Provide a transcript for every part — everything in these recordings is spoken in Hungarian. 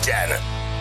legyen!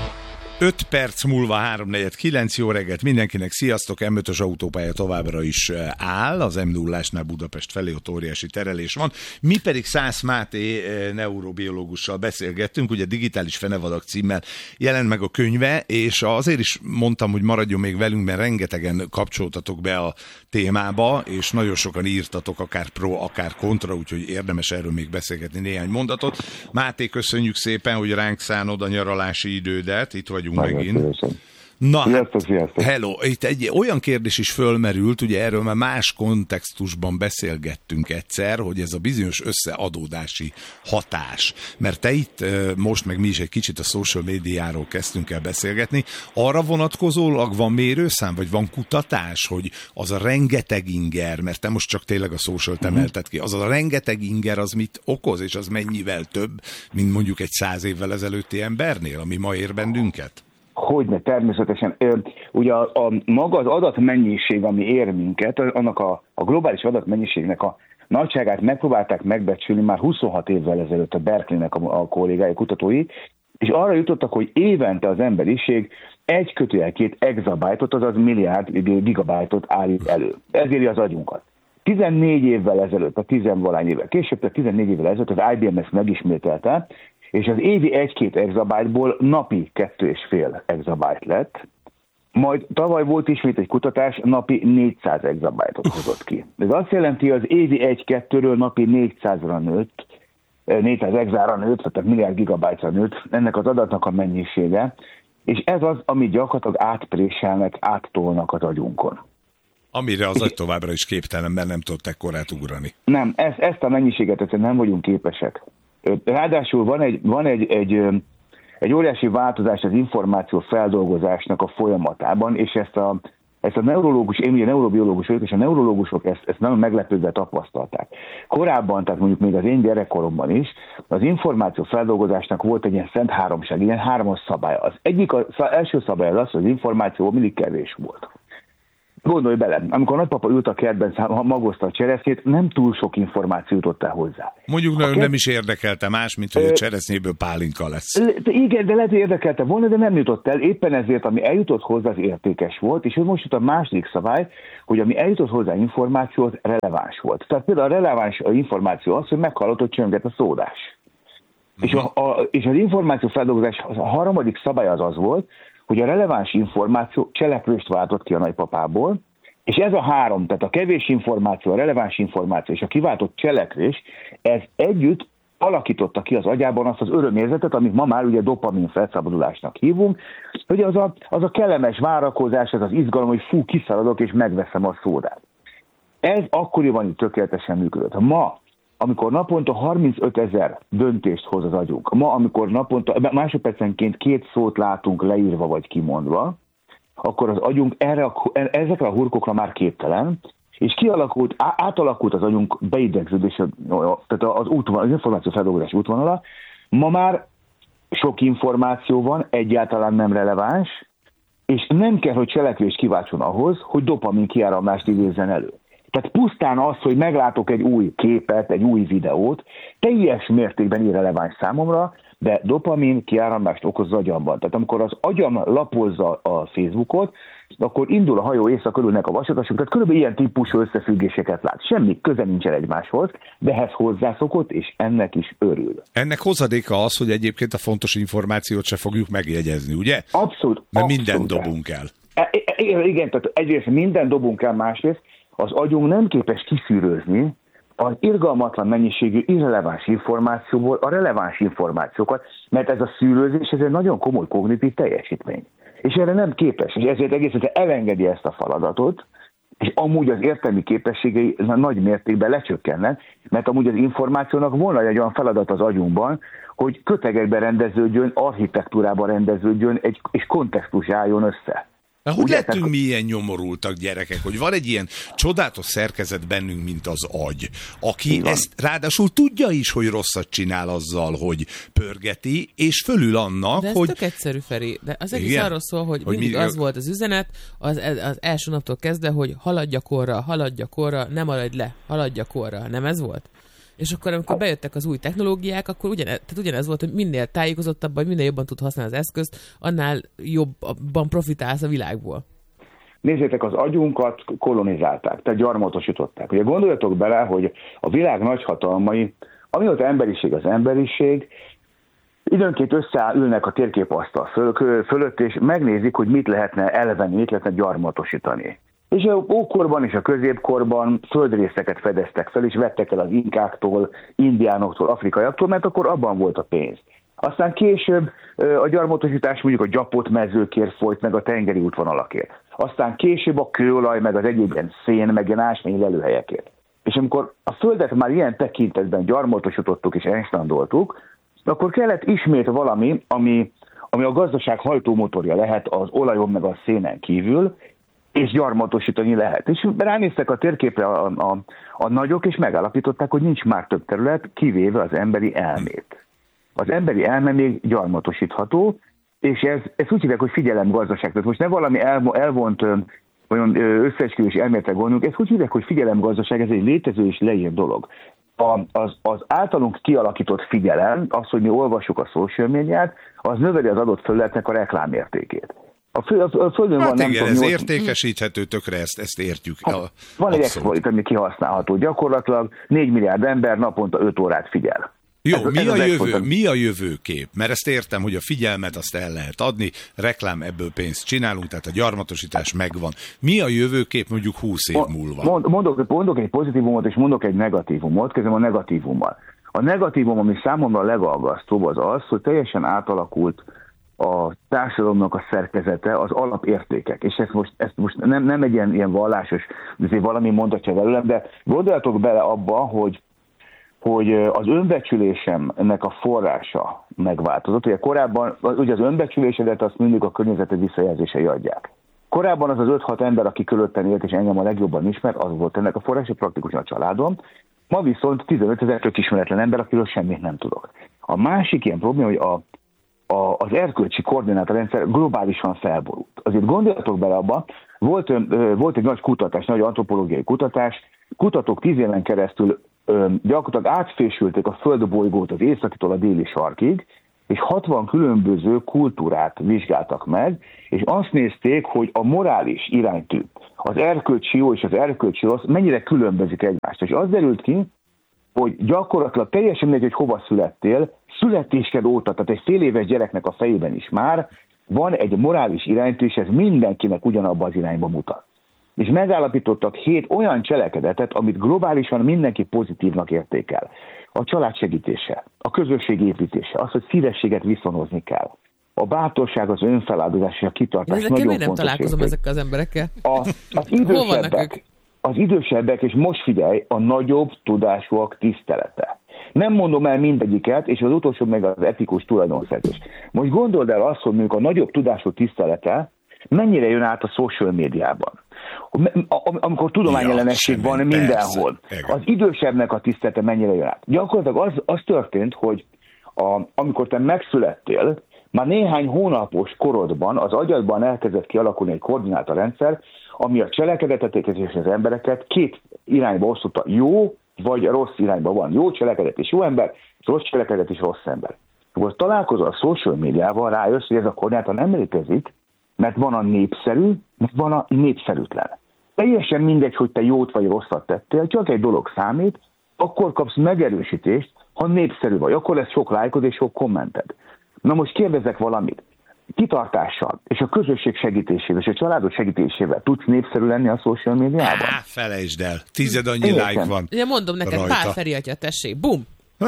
5 perc múlva 3:49, jó reggelt mindenkinek, sziasztok! M5-ös autópálya továbbra is áll, az M0-ásnál Budapest felé ott óriási terelés van. Mi pedig Szász Máté neurobiológussal beszélgettünk, ugye Digitális Fenevadak címmel jelent meg a könyve, és azért is mondtam, hogy maradjon még velünk, mert rengetegen kapcsoltatok be a témába, és nagyon sokan írtatok, akár pro, akár kontra, úgyhogy érdemes erről még beszélgetni néhány mondatot. Máté, köszönjük szépen, hogy ránk szánod a nyaralási idődet, itt vagyunk megint. Na, sziasztok. Hello, itt egy olyan kérdés is fölmerült, ugye erről már más kontextusban beszélgettünk egyszer, hogy ez a bizonyos összeadódási hatás. Mert te itt most meg mi is egy kicsit a social médiáról kezdtünk el beszélgetni. Arra vonatkozólag van mérőszám, vagy van kutatás, hogy az a rengeteg inger, mert te most csak tényleg a social-t emelted ki, az a rengeteg inger az mit okoz, és az mennyivel több, mint mondjuk egy 100 évvel ezelőtti embernél, ami ma ér bennünket? Hogyne, természetesen. Ugye maga az adatmennyiség, ami ér minket, annak a globális adatmennyiségnek a nagyságát megpróbálták megbecsülni már 26 évvel ezelőtt a Berkeley-nek a kollégái, kutatói, és arra jutottak, hogy évente az emberiség 1/2 exabájtot, azaz milliárd gigabájtot állít elő. Ez éri az agyunkat. 14 évvel ezelőtt, a 10-valány évvel később, tehát 14 évvel ezelőtt az IBM ezt megismételte, és az évi 1-2 exabájtból napi 2,5 exabájt lett, majd tavaly volt ismét egy kutatás, napi 400 exabájtot hozott ki. Ez azt jelenti, hogy az évi 1-2-ről napi 400-ra nőtt, 400 exára nőtt, tehát milliárd gigabájtra nőtt ennek az adatnak a mennyisége, és ez az, ami gyakorlatilag átpréselnek, áttolnak az agyunkon. Amire az agy továbbra is képtelen, mert nem tudott ekkorát ugrani. Nem, ezt a mennyiséget nem vagyunk képesek. Ráadásul van egy óriási változás az információ feldolgozásnak a folyamatában, és ezt a neurológus, én ugye neurobiológus vagyok, és a neurológusok ezt nagyon meglepődve tapasztalták. Korábban, tehát mondjuk még az én gyerekkoromban is, az információ feldolgozásnak volt egy ilyen szent háromság, ilyen 3 szabály. Az első szabály az, hogy az információ mindig kevés volt. Gondolj bele, amikor a nagypapa ült a kertben, magozta a cseresznyét, nem túl sok információ jutott el hozzá. Mondjuk nem is érdekelte más, mint hogy a cseresznyéből pálinka lesz. Igen, de lehet, hogy érdekelte volna, de nem jutott el. Éppen ezért, ami eljutott hozzá, az értékes volt, és most jut a második szabály, hogy ami eljutott hozzá információ, az releváns volt. Tehát például a releváns információ az, hogy meghallott, hogy csönget a szódás. És az információ feldolgozás, a harmadik szabály az volt, hogy a releváns információ cselekvést váltott ki a nagypapából, és ez a 3, tehát a kevés információ, a releváns információ és a kiváltott cselekvés, ez együtt alakította ki az agyában azt az örömérzetet, amit ma már ugye dopamin felszabadulásnak hívunk, hogy az a kellemes várakozás, ez az izgalom, hogy kiszaladok és megveszem a szódát. Ez akkoriban így tökéletesen működött. Ma, amikor naponta 35 000 döntést hoz az agyunk, ma, amikor naponta másodpercenként 2 szót látunk leírva vagy kimondva, akkor az agyunk ezekre a hurkokra már képtelen, és átalakult az agyunk beidegződése, tehát az információ feldolgozás útvonala. Ma már sok információ van, egyáltalán nem releváns, és nem kell, hogy cselekvés kiváltson ahhoz, hogy dopamin kiáramlást idézzen elő. Tehát pusztán az, hogy meglátok egy új képet, egy új videót, teljes mértékben irreleváns számomra, de dopamin kiáramlást okoz az agyamban. Tehát amikor az agyam lapozza a Facebookot, akkor indul a hajó észak-körülnek a vasatások, tehát körülbelül ilyen típusú összefüggéseket lát. Semmi köze nincsen egymáshoz, de ehhez hozzászokott, és ennek is örül. Ennek hozadéka az, hogy egyébként a fontos információt se fogjuk megjegyezni, ugye? Abszolút. Mert mindent dobunk el. Igen, tehát egyrészt minden dobunk el, másrészt az agyunk nem képes kiszűrözni az irgalmatlan mennyiségű irreleváns információból a releváns információkat, mert ez a szűrőzés ez egy nagyon komoly kognitív teljesítmény. És erre nem képes, és ezért egészen elengedi ezt a feladatot, és amúgy az értelmi képességei nagy mértékben lecsökkennek, mert amúgy az információnak volna egy olyan feladat az agyunkban, hogy kötegekben rendeződjön, architektúrában rendeződjön, és kontextus álljon össze. Na, hogy lettünk mi ilyen nyomorultak gyerekek, hogy van egy ilyen csodálatos szerkezet bennünk, mint az agy, aki ezt ráadásul tudja is, hogy rosszat csinál azzal, hogy pörgeti, és fölül annak, de ez hogy... tök egyszerű, Feri, de az egész arról szól, hogy mindig az volt az üzenet, az első naptól kezdve, hogy haladj a korra, ne maradj le, haladj a korra, nem ez volt? És akkor, amikor bejöttek az új technológiák, akkor ugyanez volt, hogy minél tájékozottabb, vagy minél jobban tud használni az eszközt, annál jobban profitálsz a világból. Nézzétek, az agyunkat kolonizálták, tehát gyarmatosították. Ugye gondoljatok bele, hogy a világ nagyhatalmai, amióta emberiség az emberiség, időnként összeülnek a térképasztal fölött, és megnézik, hogy mit lehetne elvenni, mit lehetne gyarmatosítani. És a ókorban és a középkorban földrészeket fedeztek fel, és vettek el az inkáktól, indiánoktól, afrikaiaktól, mert akkor abban volt a pénz. Aztán később a gyarmatosítás mondjuk a gyapott mezőkért folyt, meg a tengeri útvonalakért. Aztán később a kőolaj, meg az egyéb ilyen szén, meg ilyen ásványi lelőhelyekért. És amikor a földet már ilyen tekintetben gyarmatosítottuk és enstandoltuk, akkor kellett ismét valami, ami a gazdaság hajtómotorja lehet az olajon meg a szénen kívül, és gyarmatosítani lehet. És ránéztek a térképre a nagyok, és megállapították, hogy nincs már több terület, kivéve az emberi elmét. Az emberi elme még gyarmatosítható, és ez úgy hívják, hogy figyelemgazdaság. Tehát most ne valami elvont olyan összeesküvés elméletre gondolunk, ez úgy hívják, hogy figyelemgazdaság, ez egy létező és leírt dolog. Az általunk kialakított figyelem, az, hogy mi olvassuk a social médiát, az növeli az adott felületnek a reklámértékét. A földön van, igen, ez értékesíthető, tökre ezt értjük. Van egy exploit, ami kihasználható. Gyakorlatilag 4 milliárd ember naponta 5 órát figyel. Jó, mi a jövőkép? Mert ezt értem, hogy a figyelmet azt el lehet adni, reklám, ebből pénzt csinálunk, tehát a gyarmatosítás megvan. Mi a jövőkép mondjuk 20 év múlva? Mondok egy pozitívumot, és mondok egy negatívumot, kezdem a negatívummal. A negatívum, ami számomra a legaggasztóbb, az az, hogy teljesen átalakult a társadalomnak a szerkezete, az alapértékek. És ezt most nem egy ilyen vallásos, valami mondatja velem, de gondoljatok bele abba, hogy az önbecsülésemnek a forrása megváltozott. Ugye korábban ugye az önbecsülésedet azt mindig a környezeted visszajelzései adják. Korábban az 5-6 ember, aki körülöttem élt, és engem a legjobban ismert, az volt ennek a forrása, praktikusan a családom. Ma viszont 15 000 tök ismeretlen ember, akiről semmit nem tudok. A másik ilyen probléma, hogy az erkölcsi koordinátorrendszer globálisan felborult. Azért gondoljatok bele abba, volt egy nagy kutatás, nagy antropológiai kutatás, kutatók 10 éven keresztül gyakorlatilag átfésülték a földbolygót az északitól a déli sarkig, és 60 különböző kultúrát vizsgáltak meg, és azt nézték, hogy a morális iránytű, az erkölcsi jó és az erkölcsi rossz mennyire különbözik egymást. És az derült ki, hogy gyakorlatilag teljesen mindegy, hogy hova születtél, születésked óta, tehát egy fél éves gyereknek a fejében is már van egy morális iránytű, és ez mindenkinek ugyanabba az irányba mutat. És megállapítottak 7 olyan cselekedetet, amit globálisan mindenki pozitívnak értékel. A család segítése, a közösség építése, az, hogy szívességet viszonozni kell. A bátorság, az önfeláldozás és a kitartás nagyon fontos. Nem találkozom ezekkel az emberekkel. Az idősebbek, és most figyelj, a nagyobb tudásúak tisztelete. Nem mondom el mindegyiket, és az utolsó meg az etikus tulajdonszerzés. Most gondold el azt, hogy mondjuk a nagyobb tudású tisztelete mennyire jön át a social médiában. Amikor tudományellenesség van mindenhol. Az idősebbnek a tisztelete mennyire jön át. Gyakorlatilag az történt, hogy amikor te megszülettél, már néhány hónapos korodban az agyadban elkezdett kialakulni egy koordinátorrendszer, ami a cselekedeteket és az embereket 2 irányba osztotta. Jó vagy rossz irányba van. Jó cselekedet és jó ember, rossz cselekedet és rossz ember. Akkor találkozol a social médiával, rájössz, hogy ez a koordinátor nem létezik, mert van a népszerű, mert van a népszerűtlen. Teljesen mindegy, hogy te jót vagy rosszat tettél, csak egy dolog számít, akkor kapsz megerősítést, ha népszerű vagy, akkor lesz sok lájkod és sok kommented. Na most kérdezek valamit. Kitartással és a közösség segítésével és a családok segítésével tudsz népszerű lenni a social médiában? Felejtsd el. 10 annyi like van. Ugye mondom neked, Pál Feri atya, tessék, bum!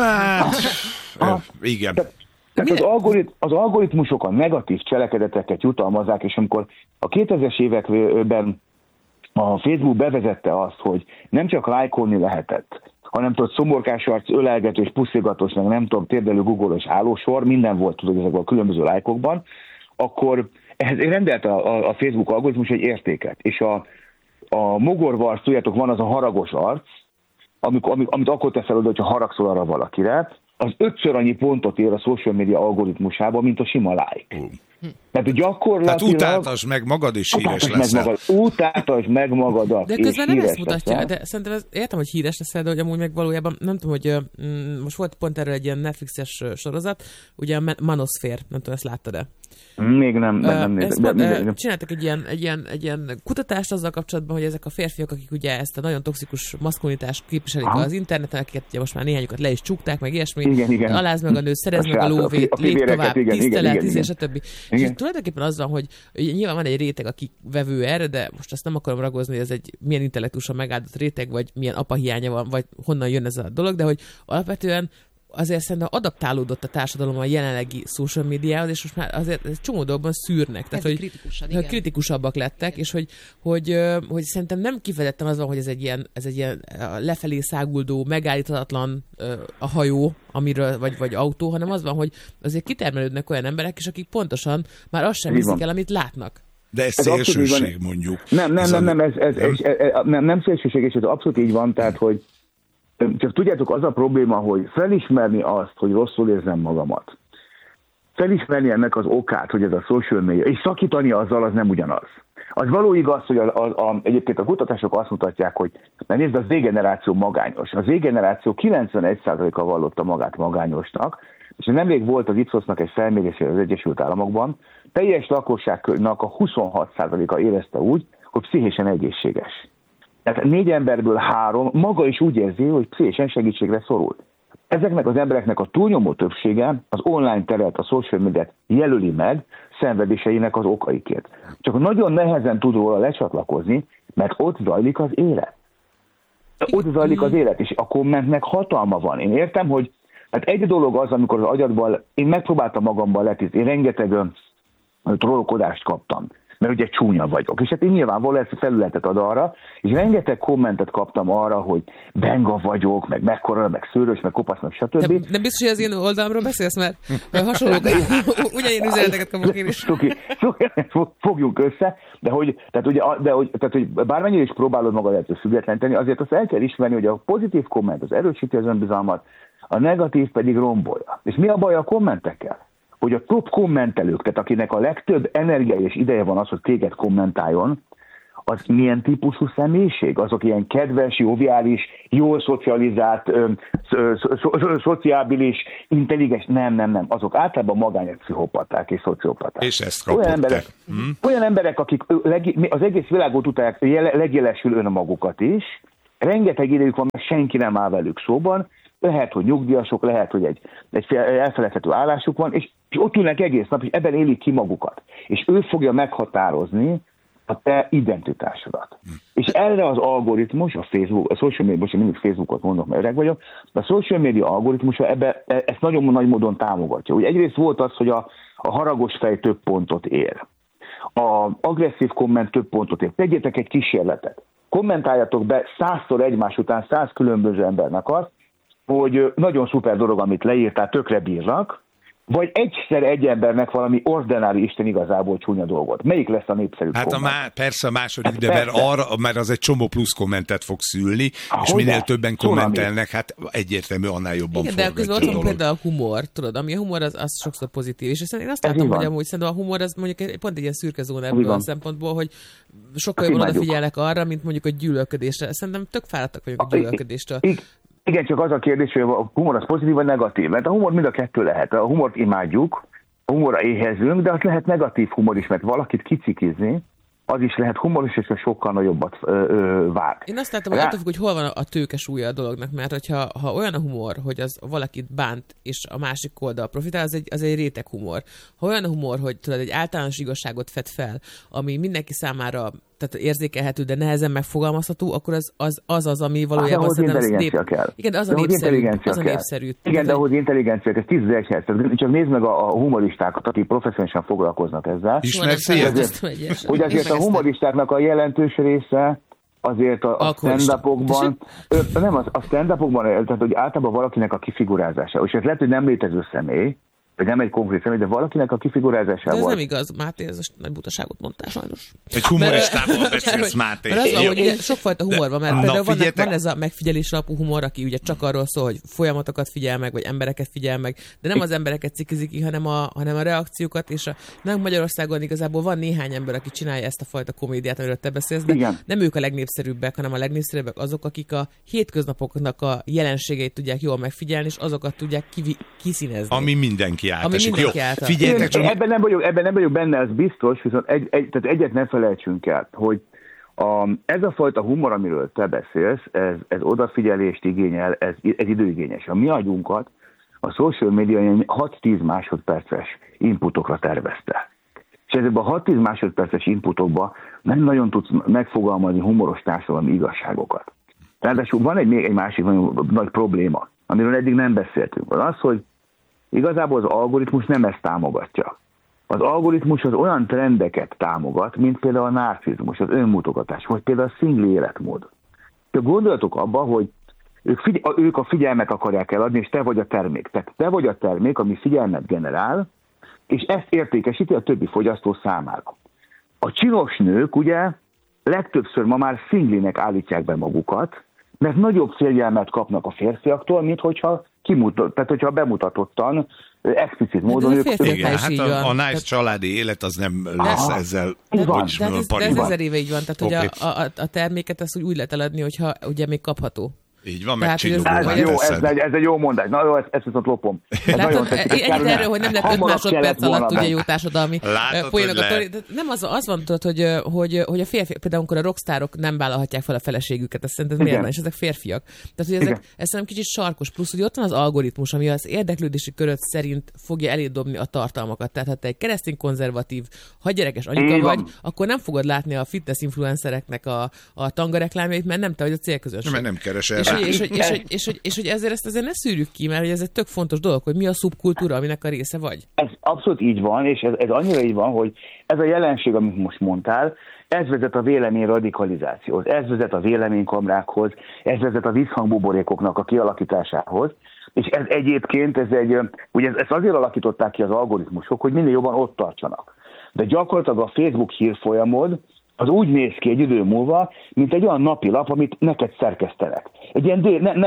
Igen. Tehát az algoritmusok a negatív cselekedeteket jutalmazzák, és amikor a 2000-es években a Facebook bevezette azt, hogy nem csak lájkolni lehetett, hanem tudod, szomorkás arc, ölelgetős, puszilgatós, meg nem tudom, térdelő, googolós állósor, minden volt, tudod, ezekben a különböző lájkokban, akkor ehhez rendelte a Facebook algoritmus egy értéket. És a mogorva arc, tudjátok, van az a haragos arc, amit akkor teszel oda, hogyha haragszol arra valakire, az 5-ször annyi pontot ér a social media algoritmusában, mint a sima like. Tehát gyakorlatilag... Tehát utáltasd meg magad, és híres leszel. Utáltasd meg magadat, de közben nem ezt mutatja, leszel. de szerintem értem, hogy híres leszel, de hogy amúgy meg valójában, nem tudom, hogy most volt pont erről egy ilyen Netflixes sorozat, ugye a Manosphere, nem tudom, ezt láttad-e? Még nem nézek. Csináltak egy ilyen kutatást azzal kapcsolatban, hogy ezek a férfiak, akik ugye ezt a nagyon toxikus maszkulinitást képviselik az interneten, akiket ugye most már néhányukat le is csukták, meg ilyesmi, igen. Aláz meg a nő, szerez meg a lóvét, lép tovább, tisztelet, stb. És tulajdonképpen az van, hogy nyilván van egy réteg, aki vevő erre, de most azt nem akarom ragozni, hogy ez egy milyen intellektusan megáldott réteg, vagy milyen apahiánya van, vagy honnan jön ez a dolog, de hogy alapvetően azért szerintem adaptálódott a társadalom a jelenlegi social médiához, és most már azért egy csomó dolgokban szűrnek. Tehát, hogy kritikusabbak lettek, és hogy szerintem nem kifejezetten az van, hogy ez egy ilyen lefelé száguldó, megállíthatatlan a hajó, amiről, vagy autó, hanem az van, hogy azért kitermelődnek olyan emberek is, akik pontosan már azt sem hiszik el, amit látnak. De ez szélsőség, mondjuk. Nem szélsőség, és ez abszolút így van, tehát, hogy csak tudjátok, az a probléma, hogy felismerni azt, hogy rosszul érzem magamat. Felismerni ennek az okát, hogy ez a social media, és szakítani azzal, az nem ugyanaz. Az való igaz, hogy egyébként a kutatások azt mutatják, hogy nézd, a Z-generáció magányos. A Z-generáció 91%-a vallotta magát magányosnak, és nemrég volt az Ipsosnak egy felmérése az Egyesült Államokban, teljes lakosságnak a 26%-a érezte úgy, hogy pszichésen egészséges. Tehát 4 emberből 3 maga is úgy érzi, hogy pszichésen segítségre szorul. Ezeknek az embereknek a túlnyomó többsége az online teret, a social mediát jelöli meg szenvedéseinek az okaiként. Csak nagyon nehezen tud róla lecsatlakozni, mert ott zajlik az élet. Ott zajlik az élet, és a kommentnek hatalma van. Én értem, hogy hát egy dolog az, amikor az agyadban, én megpróbáltam magamban letizni, én rengeteg trollkodást kaptam, mert ugye csúnya vagyok. És hát én nyilvánvalóan ezt a felületet ad arra, és rengeteg kommentet kaptam arra, hogy benga vagyok, meg mekkora, meg szőrös, meg kopasz, meg stb. De biztos, hogy az én oldalamról beszélsz, mert hasonló, ugyanilyen üzeneteket kapok én is. Fogjunk össze, hogy bármennyire is próbálod magad ettől függetleníteni, azért azt el kell ismerni, hogy a pozitív komment az erősíti az önbizalmat, a negatív pedig rombolja. És mi a baj a kommentekkel? Hogy a top kommentelők, tehát akinek a legtöbb energia és ideje van az, hogy téged kommentáljon, az milyen típusú személyiség? Azok ilyen kedves, joviális, jól szocializált, szociábilis, intelligens? Nem. Azok általában magányos pszichopaták és szociopaták. És ezt kapották. Olyan emberek, akik az egész világot utálják, legjelesül önmagukat is, rengeteg idejük van, mert senki nem áll velük szóban, lehet, hogy nyugdíjasok, lehet, hogy egy elfelejthető állásuk van, és ott ülnek egész nap, és ebben élik ki magukat. És ő fogja meghatározni a te identitásodat. És erre az algoritmus, a Facebook, a social media, most mindig Facebookot mondok, mert öreg vagyok, de a social media algoritmusa ezt nagyon nagy módon támogatja. Ugye egyrészt volt az, hogy a haragos fej több pontot ér. A agresszív komment több pontot ér. Tegyétek egy kísérletet. Kommentáljatok be 100-szor egymás után 100 különböző embernek azt, hogy nagyon szuper dolog, amit leírtál, tökre bírnak, vagy egyszer egy embernek valami ordinári Isten igazából csúnya dolgot. Melyik lesz a népszerűbb komment? Persze a második, de mert az egy csomó plusz kommentet fog szülni, és minél többen kommentelnek, hát egyértelmű, annál jobban forgatja a dolog. De közben ott például a humor, tudod, ami a humor az sokszor pozitív, és én azt látom, hogy amúgy szerintem a humor az mondjuk pont egy ilyen szürke zóna ebből a szempontból, hogy sokkal jobban odafigyelnek arra, mint mondjuk a gyűlölködésre. Szerintem tök fáradtak vagyok a gyűlölködéstől. Igen, csak az a kérdés, hogy a humor az pozitív vagy negatív, mert a humor mind a kettő lehet. A humort imádjuk, a humorra éhezünk, de az lehet negatív humor is, mert valakit kicikizni, az is lehet humoros, és sokkal nagyobbat vág. Én azt látom, hogy attól függ, hogy hol van a tőke súlya a dolognak, mert hogyha olyan a humor, hogy az valakit bánt, és a másik oldal profitál, az egy réteg humor. Ha olyan a humor, hogy tudod, egy általános igazságot fed fel, ami mindenki számára tehát érzékelhető, de nehezen megfogalmazható, akkor az, ami valójában intelligencia kell. Igen, az a népszerű. Igen, de ahhoz intelligencia kell, ez 10 000. Csak nézd meg a humoristákat, akik professzionálisan foglalkoznak ezzel. Ismersz ilyet? Hogy azért a humoristáknak a jelentős része azért a stand-upokban, nem a stand-upokban, tehát hogy általában valakinek a kifigurázása, és ez lehet, hogy nem létező személy, vagy nem egy konkrét személy, de valakinek a kifigurázásával. De ez nem igaz, Máté, ez a nagy butaságot mondtál sajnos. Egy humoristával beszélsz, Máté. Mert az van, hogy ugye sokfajta humor van, mert például van ez a megfigyelés alapú humor, aki ugye csak arról szól, hogy folyamatokat figyel meg, vagy embereket figyel meg, de nem az embereket cikkizik ki, hanem a reakciókat, és nem Magyarországon igazából van néhány ember, aki csinálja ezt a fajta komédiát, amiről te beszélsz, de nem ők a legnépszerűbbek, hanem a legnépszerűbbek azok, akik a hétköznapoknak a jelenségeit tudják jól megfigyelni, és azokat tudják kiszínezni. Ami mindenki által. Ebben nem vagyok benne, az biztos, viszont tehát egyet ne felejtsünk el, hogy ez a fajta humor, amiről te beszélsz, ez odafigyelést igényel, ez időigényes. A mi agyunkat a social media 6-10 másodperces inputokra tervezte. És ezekben a 6-10 másodperces inputokban nem nagyon tudsz megfogalmazni humoros társadalmi igazságokat. Ráadásul van még egy másik nagyon nagy probléma, amiről eddig nem beszéltünk. Az, hogy igazából az algoritmus nem ezt támogatja. Az algoritmus az olyan trendeket támogat, mint például a narcizmus, az önmutogatás, vagy például a szingli életmód. Gondoljatok abba, hogy ők a figyelmet akarják eladni, és te vagy a termék. Tehát te vagy a termék, ami figyelmet generál, és ezt értékesíti a többi fogyasztó számára. A csinos nők ugye legtöbbször ma már szinglinek állítják be magukat, mert nagyobb figyelmet kapnak a férfiaktól, mint hogyha bemutatottan, explicit módon ők... Igen, hát a nice családi élet az nem lesz ezzel... De ez 1000 éve így van, tehát hogy a terméket ezt úgy lehet eladni, hogyha ugye még kapható. Így van, megcsináljuk. Ez egy jó mondás. Na jó, ezt viszont lopom. Ennyit erről, hogy nem lett 5 másodperc alatt ugye jó társadalmi poénokat. Nem az van, hogy a férfiak, például amikor a rockstárok nem vállalhatják fel a feleségüket, ezt szerinted miért van, és ezek férfiak. Tehát, hogy ez szerintem kicsit sarkos, plusz, hogy ott van az algoritmus, ami az érdeklődési köröd szerint fogja elédobni a tartalmakat. Tehát, ha te egy keresztény konzervatív, hadgyerekes anyuka vagy, akkor nem fogod látni a fitness influencereknek a tanga reklámjait, mert nem te vagy a célközönség. Mert nem keresel. És hogy ezért ezt azért ne szűrjük ki, mert ez egy tök fontos dolog, hogy mi a szubkultúra, aminek a része vagy. Ez abszolút így van, és ez annyira így van, hogy ez a jelenség, amit most mondtál, ez vezet a vélemény radikalizációhoz, ez vezet a véleménykamrákhoz, ez vezet a visszhangbuborékoknak a kialakításához, és ez egyébként, ugye ezt azért alakították ki az algoritmusok, hogy minél jobban ott tartsanak. De gyakorlatilag a Facebook hírfolyamod az úgy néz ki egy idő múlva, mint egy olyan napilap, amit neked szerkesztenek. Egy ilyen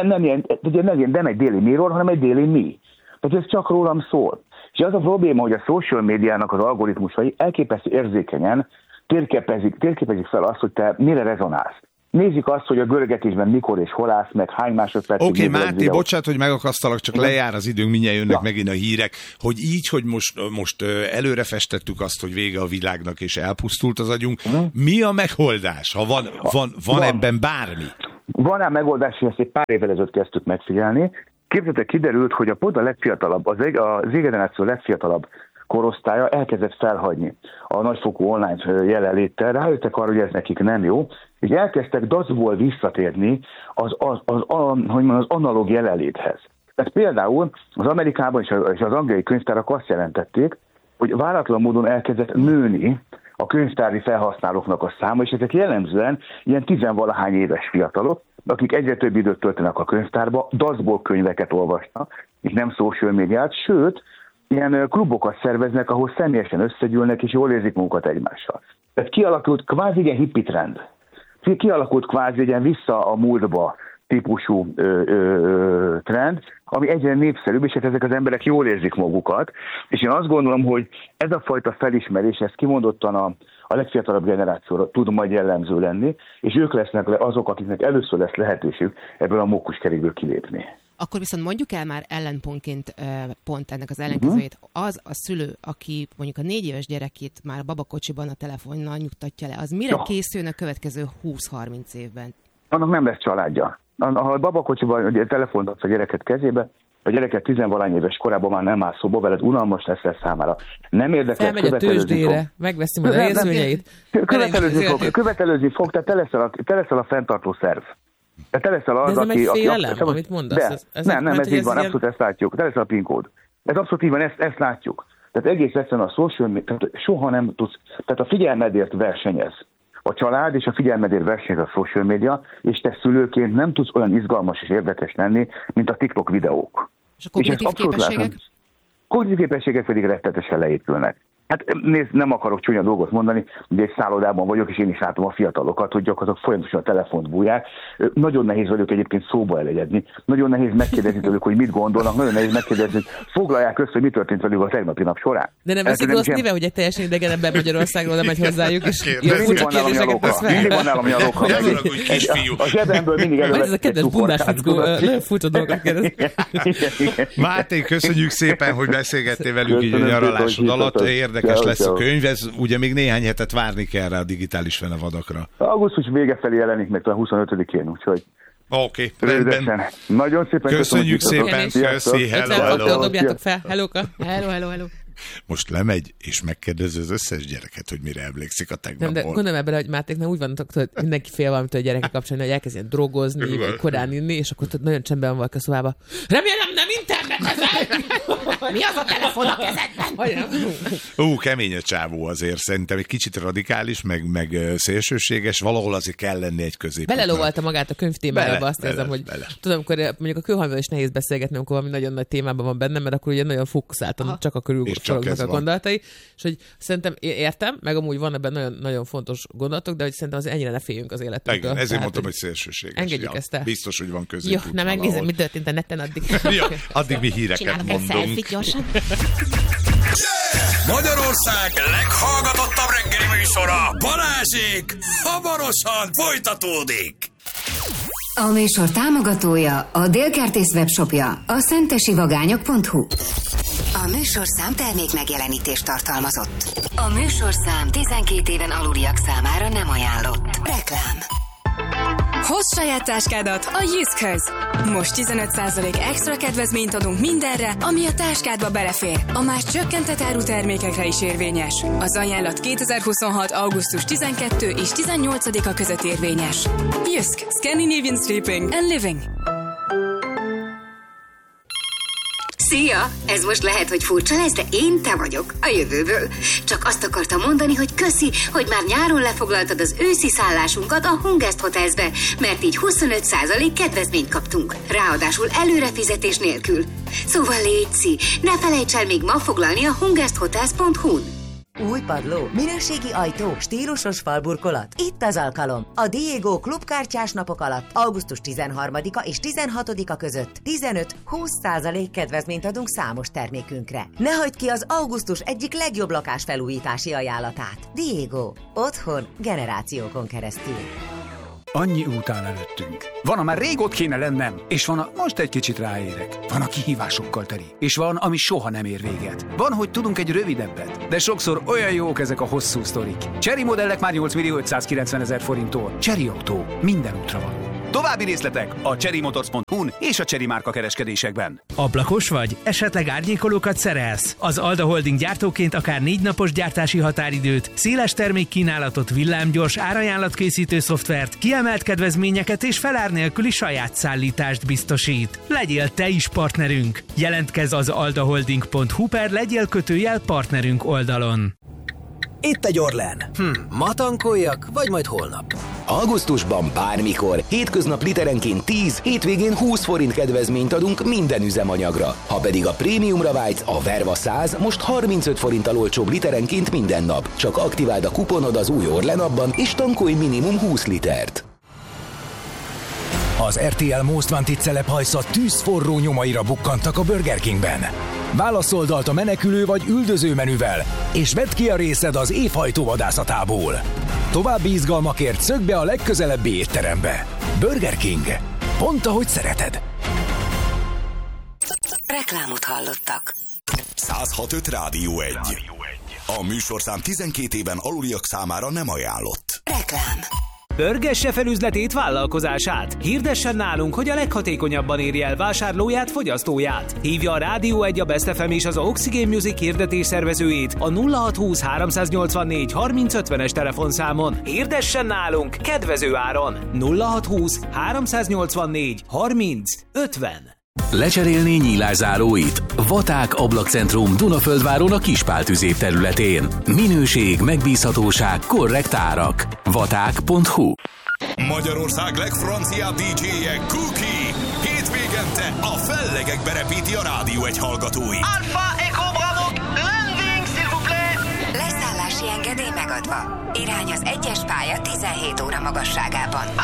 nem egy Daily Mirror, hanem egy Daily Me. Tehát ez csak rólam szól. És az a probléma, hogy a social médiának az algoritmusai elképesztő érzékenyen térképezik fel azt, hogy te mire rezonálsz. Nézzük azt, hogy a görgetésben mikor és hol állsz, meg hány másodpercig. Oké, Máté, bocsánat, hogy megakasztalak, csak lejár az időnk, mindjárt jönnek megint a hírek, hogy így, hogy most előre festettük azt, hogy vége a világnak, és elpusztult az agyunk. Mi a megoldás, ha van ebben bármi? Van ám megoldás, hogy ezt egy pár évvel ezelőtt kezdtük megfigyelni. Képzeljétek, kiderült, hogy pont a legfiatalabb, az Z-generáció legfiatalabb korosztálya elkezdett felhagyni a nagyfokú online jelenléttel, rájöttek arra, hogy ez nekik nem jó, és elkezdtek dacból visszatérni az analóg jelenléthez. Tehát például az Amerikában és az angliai könyvtárak azt jelentették, hogy váratlan módon elkezdett nőni a könyvtári felhasználóknak a száma, és ezek jellemzően ilyen 10-valahány éves fiatalok, akik egyre több időt töltenek a könyvtárba, dacból könyveket olvasnak, és nem social médiát, sőt, ilyen klubokat szerveznek, ahol személyesen összegyűlnek, és jól érzik magukat egymással. Tehát kialakult kvázi egy hippie trend. Kialakult kvázi egy vissza a múltba típusú trend, ami egyre népszerűbb, és ezek az emberek jól érzik magukat. És én azt gondolom, hogy ez a fajta felismerés, ez kimondottan a legfiatalabb generációra tud majd jellemző lenni, és ők lesznek azok, akiknek először lesz lehetőség ebből a mókuskerékből kilépni. Akkor viszont mondjuk el már ellenpontként pont ennek az ellenkezőjét. Az a szülő, aki mondjuk a 4 éves gyerekét már babakocsiban a telefonnal nyugtatja le, az mire készülne a következő 20-30 évben? Annak nem lesz családja. Ha a babakocsiban a telefont adsz a gyereket kezébe, a gyereket 10-valahány éves korában már nem áll szóba veled, unalmas lesz számára. Nem érdekel, felmegy a tőzsdére, megveszi majd a részvényeit. Követelőzni fog, tehát te leszel a fenntartó szerv. Te leszel az, de ez nem egy félelem, amit mondasz? Nem, ez így van, abszolút ezt látjuk. Te leszel a PIN kód. Ez abszolút így van, ezt látjuk. Tehát egész egyszerűen a social media, soha nem tudsz, tehát a figyelmedért versenyez. A család és a figyelmedért versenyez a social media, és te szülőként nem tudsz olyan izgalmas és érdekes lenni, mint a TikTok videók. És a kognitív képességek? kognitív képességek pedig rettetesen leépülnek. Hát nézd, nem akarok csúnya dolgot mondani, de egy szállodában vagyok, és én is látom a fiatalokat, hogy gyakorlatilag folyamatosan a telefont bújják. Nagyon nehéz velük egyébként szóba elegyedni. Nagyon nehéz megkérdezni tőlük, hogy mit gondolnak, nagyon nehéz megkérdezni, hogy foglalják össze, hogy mi történt velük a tegnapi nap során. De nem veszik rossz néve, hogy egy teljesen idegen ember Magyarországról nem megy hozzájuk, és ilyen furcsa kérdéseket tesz fel. Mindig van nálam a lóka. A zsebemből mindig elővesz. Ez a kedves bundás fickó, nagyon furcsa dolgokat kérdez. Máté, köszönjük szépen, hogy beszélgettél velünk így a nyaralásod alatt. Érdekes lesz a könyv, ez ugye még néhány hetet várni kell rá a digitális fenevadakra. Augusztus vége felé jelenik meg, talán 25-én, úgyhogy oké, rendben. Nagyon szépen köszönjük szépen, köszi, hello. Dobjátok fel, hello. Most lemegy, és megkérdezi az összes gyereket, hogy mire emlékszik a tegnapból. Nem, de gondolom ebben, hogy Mátéknak úgy vannak, hogy mindenki fél valamitől a gyerekek kapcsán, hogy elkezdjen drogozni, vagy korán inni, és akkor nagyon csendben van valaki a szobában. Remélem nem internetezel! Mi az a telefon a kezedben? Kemény a csávó azért. Szerintem egy kicsit radikális, meg szélsőséges, valahol azért kell lenni egy középútnak. Belelóvalta magát a könyv témájába, azt érzem, hogy tudom, amikor mondjuk a Kőhalmival is nehéz beszélgetni, amikor valami nagyon nagy témában van bennem, mert akkor ugye nagyon fókuszáltan csak a körül forognak a gondolatai, és hogy szerintem értem, meg amúgy van ebben nagyon, nagyon fontos gondolatok, de hogy szerintem az ennyire ne féljünk az életünktől. Igen, ezért mondtam, hogy szélsőséges. Engedjük ezt el. Biztos, hogy van középút. Jó, nem megnézem, mi történt a neten addig. Ja, addig mi híreket mondunk. Gyorsan. Magyarország leghallgatottabb reggeli műsora, Balázsék hamarosan folytatódik. A műsor támogatója a Délkertész webshopja, a szentesivagányok.hu. A műsorszám termék megjelenítést tartalmazott. A műsorszám 12 éven aluliak számára nem ajánlott. Reklám. Hozz saját táskádat a Jyskhez! Most 15% extra kedvezményt adunk mindenre, ami a táskádba belefér. A más csökkentett áru termékekre is érvényes. Az ajánlat 2026. augusztus 12 és 18-a között érvényes. Jysk. Scandinavian Sleeping and Living. Szia! Ez most lehet, hogy furcsa lesz, de én te vagyok, a jövőből. Csak azt akartam mondani, hogy köszi, hogy már nyáron lefoglaltad az őszi szállásunkat a Hungest Hotelsbe, mert így 25% kedvezményt kaptunk. Ráadásul előrefizetés nélkül. Szóval létszi, ne felejts el még ma foglalni a hungesthotels.hu-n. Új padló, minőségi ajtó, stílusos falburkolat. Itt az alkalom. A Diego klubkártyás napok alatt augusztus 13-a és 16-a között 15-20% kedvezményt adunk számos termékünkre. Ne hagyd ki az augusztus egyik legjobb lakásfelújítási ajánlatát. Diego. Otthon generációkon keresztül. Annyi út áll előttünk. Van, már rég ott kéne lennem, és van, most egy kicsit ráérek. Van, a kihívásokkal teli, és van, ami soha nem ér véget. Van, hogy tudunk egy rövidebbet, de sokszor olyan jók ezek a hosszú sztorik. Chery modellek már 8.590.000 forinttól. Chery Autó. Minden útra való. További részletek a cherrymotors.hu-n és a Chery márka kereskedésekben. Ablakos vagy? Esetleg árnyékolókat szerelsz? Az Alda Holding gyártóként akár 4 napos gyártási határidőt, széles termékkínálatot, villámgyors árajánlatkészítő szoftvert, kiemelt kedvezményeket és felár nélküli saját szállítást biztosít. Legyél te is partnerünk! Jelentkezz az aldaholding.hu per legyél !partnerünk oldalon. Itt egy Orlen. Ma tankoljak, vagy majd holnap? Augusztusban bármikor, hétköznap literenként 10, hétvégén 20 forint kedvezményt adunk minden üzemanyagra. Ha pedig a prémiumra vágysz, a Verva 100 most 35 forinttal olcsóbb literenként minden nap. Csak aktiváld a kuponod az új Orlen appban, és tankolj minimum 20 litert. Az RTL Most Wanted celephajsza tűzforró nyomaira bukkantak a Burger Kingben. Válaszoldalt a menekülő vagy üldöző menüvel, és vedd ki a részed az évhajtó vadászatából. További izgalmakért szökj be a legközelebbi étterembe. Burger King. Pont ahogy szereted. Reklámot hallottak. 106.5 Rádió 1. A műsorszám 12 éven aluliak számára nem ajánlott. Reklám. Pörgesse fel üzletét, vállalkozását. Hirdessen nálunk, hogy a leghatékonyabban érje el vásárlóját, fogyasztóját. Hívja a Rádió 1, a Best FM és az Oxygen Music hirdetés szervezőjét a 0620 384 3050-es telefonszámon. Hirdessen nálunk kedvező áron. 0620 384 3050. Lecserélni nyílászáróit? Vaták Ablakcentrum Dunaföldváron a Kispál-tüzép területén. Minőség, megbízhatóság, korrekt árak. Vaták.hu. Magyarország legfranciább DJ-je Cookie. Hétvégente a fellegekbe repíti a Rádió 1 hallgatói. Alfa Echo elhaladva. Irány az 1-es pálya 17 óra magasságában.